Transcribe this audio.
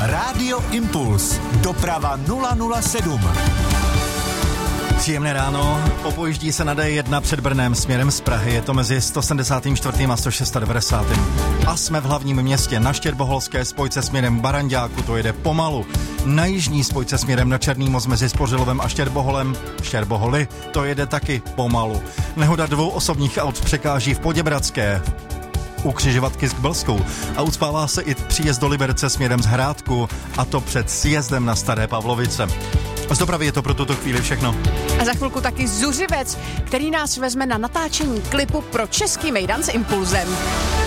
Rádio Impuls. Doprava 007. Příjemné ráno, popojíždí se na D1 před Brnem směrem z Prahy, je to mezi 174. a 196. A jsme v hlavním městě. Na Štěrboholské spojce směrem k Baranďáku to jede pomalu. Na jižní spojce směrem na Černý most mezi Spořilovem a Štěrboholi, to jede taky pomalu. Nehoda 2 osobních aut překáží v Poděbradské u křižovatky s Kbelskou a ucpává se i příjezd do Liberce směrem z Hrádku, a to před sjezdem na Staré Pavlovice. Z dopravy je to pro tuto chvíli všechno. A za chvilku taky zuřivec, který nás vezme na natáčení klipu pro český mejdan s Impulzem.